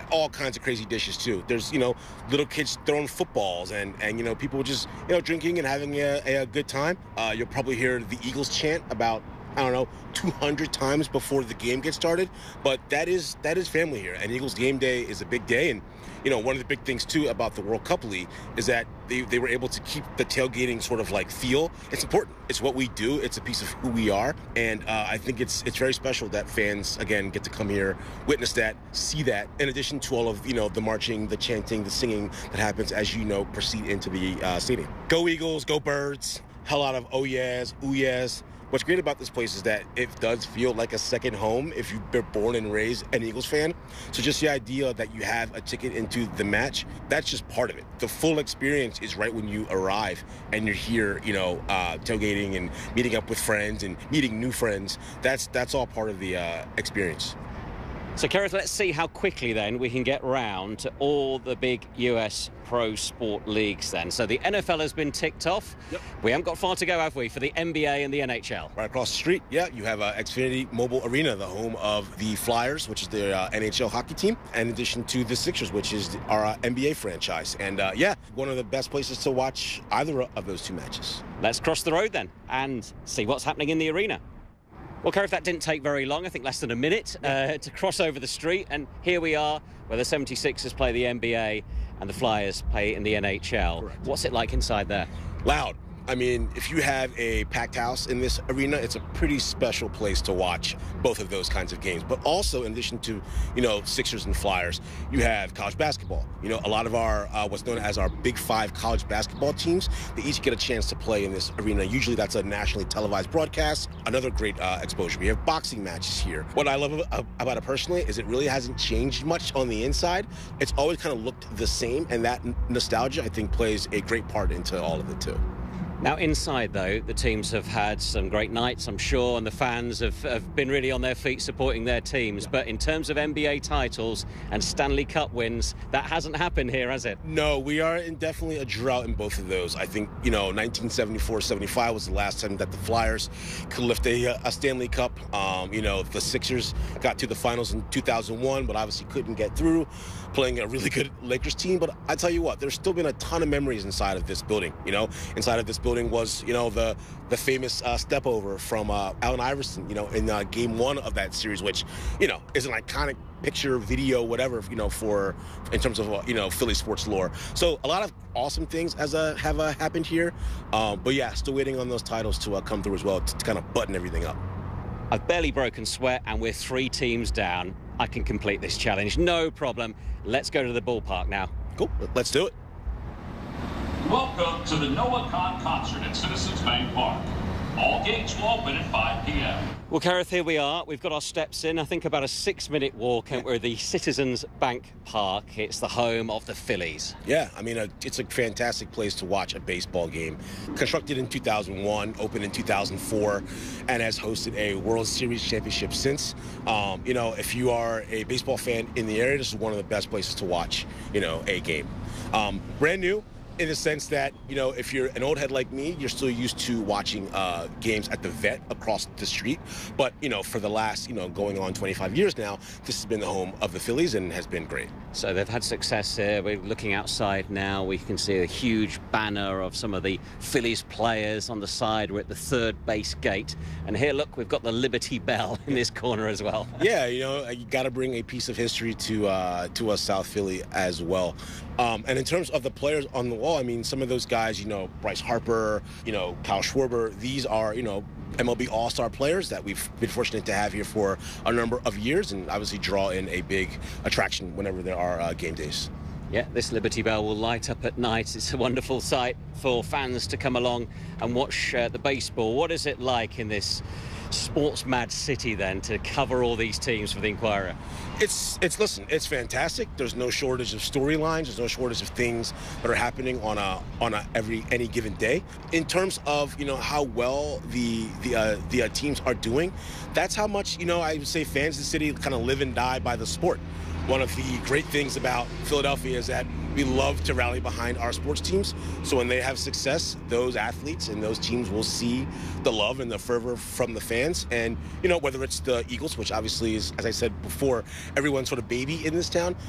all kinds of crazy dishes too. There's, little kids throwing footballs and people just, drinking and having a good time. You'll probably hear the Eagles chant about, 200 times before the game gets started. But that is family here. And Eagles game day is a big day. And, one of the big things, too, about the World Cup League is that they were able to keep the tailgating sort of like feel. It's important. It's what we do. It's a piece of who we are. And I think it's very special that fans, again, get to come here, witness that, see that, in addition to all of, the marching, the chanting, the singing that happens as proceed into the stadium. Go Eagles, go Birds. Hell out of oh yes, ooh yes. What's great about this place is that it does feel like a second home if you've been born and raised an Eagles fan. So just the idea that you have a ticket into the match, that's just part of it. The full experience is right when you arrive and you're here, tailgating and meeting up with friends and meeting new friends. That's all part of the experience. So, Kerrith, let's see how quickly then we can get round to all the big US pro sport leagues then. So the NFL has been ticked off. Yep. We haven't got far to go, have we, for the NBA and the NHL? Right across the street, yeah, you have Xfinity Mobile Arena, the home of the Flyers, which is the NHL hockey team, in addition to the Sixers, which is our NBA franchise. And, one of the best places to watch either of those two matches. Let's cross the road then and see what's happening in the arena. Well, Kerrith, that didn't take very long, I think less than a minute, to cross over the street. And here we are, where the 76ers play the NBA and the Flyers play in the NHL. Correct. What's it like inside there? Loud. I mean, if you have a packed house in this arena, it's a pretty special place to watch both of those kinds of games. But also, in addition to, Sixers and Flyers, you have college basketball. A lot of our, what's known as our Big Five college basketball teams, they each get a chance to play in this arena. Usually that's a nationally televised broadcast. Another great exposure. We have boxing matches here. What I love about it personally is it really hasn't changed much on the inside. It's always kind of looked the same, and that nostalgia, I think, plays a great part into all of it, too. Now, inside, though, the teams have had some great nights, I'm sure, and the fans have been really on their feet supporting their teams. But in terms of NBA titles and Stanley Cup wins, that hasn't happened here, has it? No, we are in definitely a drought in both of those. I think, 1974-75 was the last time that the Flyers could lift a Stanley Cup. The Sixers got to the finals in 2001, but obviously couldn't get through, playing a really good Lakers team. But I tell you what, there's still been a ton of memories inside of this building. Inside of this building was, the famous step over from Allen Iverson, in game one of that series, which, is an iconic picture, video, whatever, in terms of, Philly sports lore. So a lot of awesome things have happened here. But yeah, still waiting on those titles to come through as well to kind of button everything up. I've barely broken sweat and we're 3 teams down. I can complete this challenge, no problem. Let's go to the ballpark now. Cool, let's do it. Welcome to the Noah Khan concert at Citizens Bank Park. All gates will open at 5 p.m. Well, Kerrith, here we are. We've got our steps in. I think about a 6-minute walk, and we're at the Citizens Bank Park. It's the home of the Phillies. Yeah, I mean, it's a fantastic place to watch a baseball game. Constructed in 2001, opened in 2004, and has hosted a World Series championship since. If you are a baseball fan in the area, this is one of the best places to watch, a game. Brand new. In the sense that, if you're an old head like me, you're still used to watching games at the Vet across the street. But, for the last, going on 25 years now, this has been the home of the Phillies and has been great. So they've had success here. We're looking outside now. We can see a huge banner of some of the Phillies players on the side. We're at the third base gate. And here, look, we've got the Liberty Bell in this corner as well. Yeah, you got to bring a piece of history to us South Philly as well. And in terms of the players on the wall, I mean, some of those guys, Bryce Harper, Kyle Schwarber, these are, MLB All-Star players that we've been fortunate to have here for a number of years and obviously draw in a big attraction whenever there are game days. Yeah, this Liberty Bell will light up at night. It's a wonderful sight for fans to come along and watch the baseball. What is it like in this sports-mad city then to cover all these teams for the Inquirer? It's fantastic. There's no shortage of storylines. There's no shortage of things that are happening on any given day. In terms of how well the teams are doing, that's how much I would say fans of the city kind of live and die by the sport. One of the great things about Philadelphia is that we love to rally behind our sports teams. So when they have success, those athletes and those teams will see the love and the fervor from the fans. And, whether it's the Eagles, which obviously is, as I said before, everyone's sort of baby in this town,